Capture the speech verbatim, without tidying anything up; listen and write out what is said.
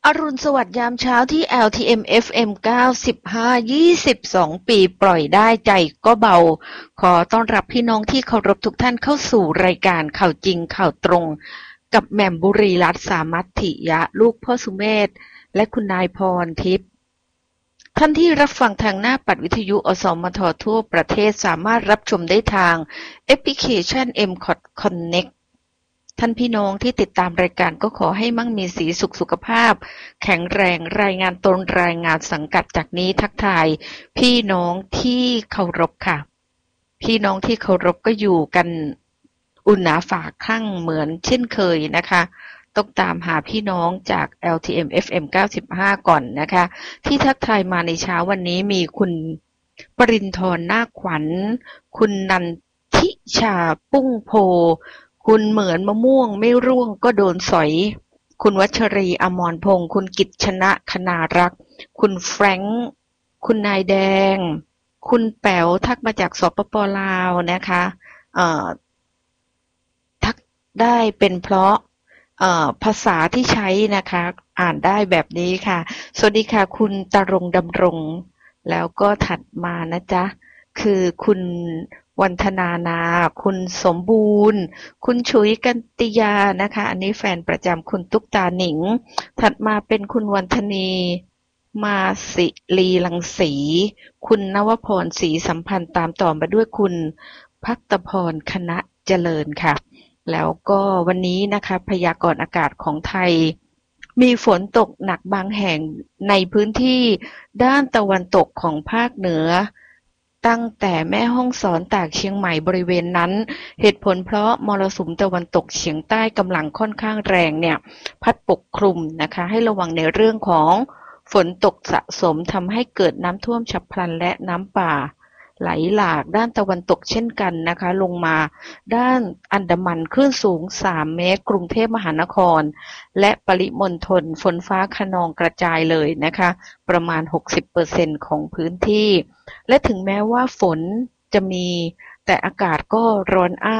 อรุณสวัสดิ์ยามเช้าที่ แอล ที เอ็ม เอฟ เอ็ม เก้าสิบห้า ยี่สิบสอง ปีปล่อยได้ใจก็เบาขอต้อนรับพี่น้องที่เคารพทุกท่านเข้าสู่รายการข่าวจริงข่าวตรงกับแหม่มบุรีรัตน์สามัตถิยะลูกพ่อสุเมธและคุณนายพรทิพย์ท่านที่รับฟังทางหน้าปัดวิทยุอสมททั่วประเทศสามารถรับชมได้ทางแอปพลิเคชัน เอ็ม ซี โอ ที Connectท่านพี่น้องที่ติดตามรายการก็ขอให้มั่งมีสีสุขสุขภาพแข็งแรงรายงานตนรายงานสังกัดจากนี้ทักทายพี่น้องที่เคารพค่ะพี่น้องที่เคารพก็อยู่กันอุ่นหนาฝาข้างเหมือนเช่นเคยนะคะต้องตามหาพี่น้องจาก แอล ที เอ็ม เอฟ เอ็ม เก้าสิบห้า ก่อนนะคะที่ทักทายมาในเช้าวันนี้มีคุณปรินทร์นาคขวัญคุณนันทิชาปุ้งโพคุณเหมือนมะม่วงไม่ร่วงก็โดนสอยคุณวัชรีอมรพงศ์คุณกิจชนะคณารักษ์คุณแฟรงค์คุณนายแดงคุณแป๋วทักมาจากสปป.ลาวนะคะเอ่อทักได้เป็นเพราะเอ่อภาษาที่ใช้นะคะอ่านได้แบบนี้ค่ะสวัสดีค่ะคุณตรงดำรงแล้วก็ถัดมานะจ๊ะคือคุณวันธนานาคุณสมบูรณ์คุณฉุยกันติยานะคะอันนี้แฟนประจำคุณตุ๊กตาหนิงถัดมาเป็นคุณวันธนีมาสิลีลังสีคุณนวพรศรีสัมพันธ์ตามต่อมาด้วยคุณภัตพรคณะเจริญค่ะแล้วก็วันนี้นะคะพยากรณ์อากาศของไทยมีฝนตกหนักบางแห่งในพื้นที่ด้านตะวันตกของภาคเหนือตั้งแต่แม่ฮ่องสอนตากเชียงใหม่บริเวณนั้นเหตุผลเพราะมรสุมตะวันตกเฉียงใต้กำลังค่อนข้างแรงเนี่ยพัดปกคลุมนะคะให้ระวังในเรื่องของฝนตกสะสมทำให้เกิดน้ำท่วมฉับพลันและน้ำป่าไหลหลากด้านตะวันตกเช่นกันนะคะลงมาด้านอันดามันคลื่นสูงสามเมตรกรุงเทพมหานครและปริมณฑลฝนฟ้าคะนองกระจายเลยนะคะประมาณ หกสิบเปอร์เซ็นต์ ของพื้นที่และถึงแม้ว่าฝนจะมีแต่อากาศก็ร้อนอ้าว